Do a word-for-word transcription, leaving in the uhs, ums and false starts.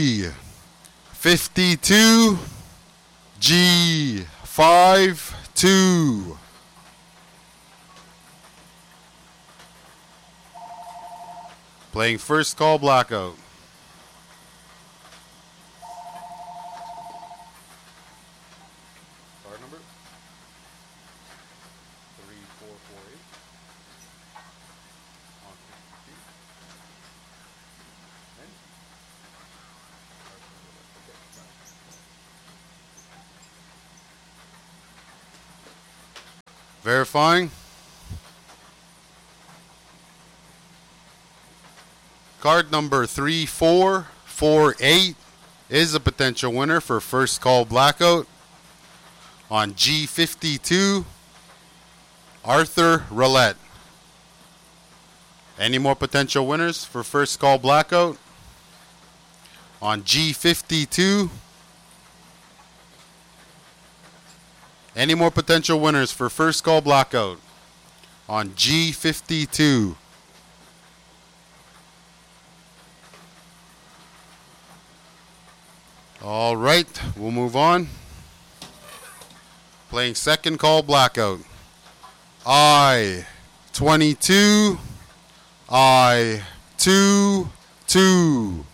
G fifty-two, G five two. Playing first call blackout. Card number three four four eight. On fifty-two. Verifying. Card number three four four eight is a potential winner for first call blackout on G fifty-two, Arthur Roulette. Any more potential winners for first call blackout on G fifty-two? Any more potential winners for first call blackout on G fifty-two? All right, we'll move on. Playing second call blackout. I twenty-two, I two two.